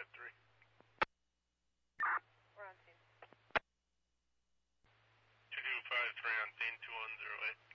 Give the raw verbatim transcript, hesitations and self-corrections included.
five three. We're on scene. two two five three on scene, two one zero eight.